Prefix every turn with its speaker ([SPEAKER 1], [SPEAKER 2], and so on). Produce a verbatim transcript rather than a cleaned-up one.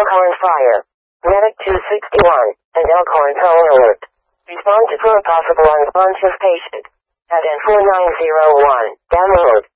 [SPEAKER 1] Elkhorn Fire. Medic two sixty-one, and Elkhorn Tower Alert. Respond to for a possible unconscious patient. At N four nine zero one. Download.